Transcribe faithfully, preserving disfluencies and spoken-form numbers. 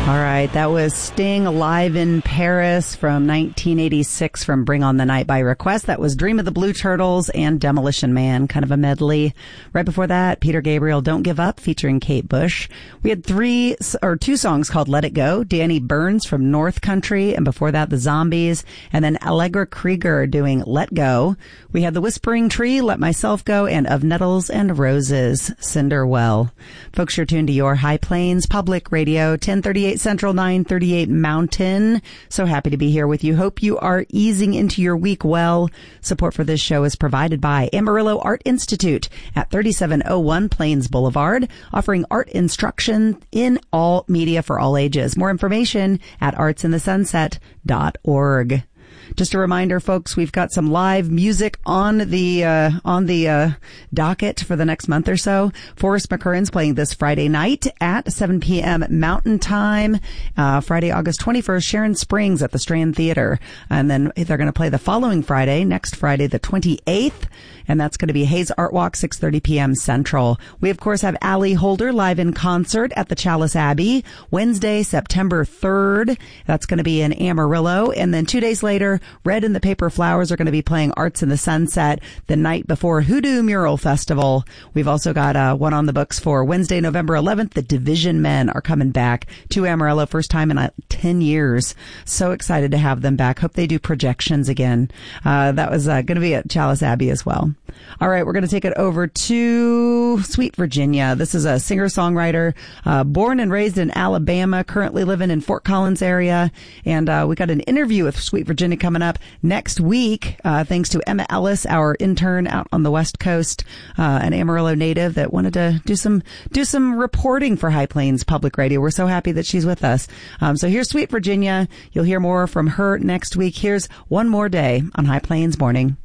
All right, that was Sting live in Paris from nineteen eighty-six from Bring on the Night by Request. That was Dream of the Blue Turtles and Demolition Man, kind of a medley. Right before that, Peter Gabriel, Don't Give Up, featuring Kate Bush. We had three or two songs called Let It Go, Danny Burns from North Country, and before that, The Zombies, and then Allegra Krieger doing Let Go. We had The Whispering Tree, Let Myself Go, and Of Nettles and Roses, Cinderwell. Folks, you're tuned to your High Plains Public Radio, ten thirty-eight Central, nine thirty-eight Mountain. So happy to be here with you. Hope you are easing into your week well. Support for this show is provided by Amarillo Art Institute at thirty-seven oh one Plains Boulevard, offering art instruction in all media for all ages. More information at arts in the sunset dot org. Just a reminder, folks, we've got some live music on the uh, on the uh, docket for the next month or so. Forrest McCurran's playing this Friday night at seven p.m. Mountain Time. Uh, Friday, August twenty-first, Sharon Springs at the Strand Theater. And then they're going to play the following Friday, next Friday, the twenty-eighth. And that's going to be Hayes Art Walk, six thirty p.m. Central. We, of course, have Allie Holder live in concert at the Chalice Abbey, Wednesday, September third. That's going to be in Amarillo. And then two days later, Red and the Paper Flowers are going to be playing Arts in the Sunset the night before Hoodoo Mural Festival. We've also got uh, one on the books for Wednesday, November eleventh. The Division Men are coming back to Amarillo, first time in uh, ten years. So excited to have them back. Hope they do projections again. Uh, that was uh, going to be at Chalice Abbey as well. All right, we're going to take it over to Sweet Virginia. This is a singer-songwriter, uh, born and raised in Alabama, currently living in Fort Collins area. And uh, we got an interview with Sweet Virginia coming up next week, uh, thanks to Emma Ellis, our intern out on the West Coast, uh, an Amarillo native that wanted to do some do some reporting for High Plains Public Radio. We're so happy that she's with us. Um, so here's Sweet Virginia. You'll hear more from her next week. Here's One More Day on High Plains Morning.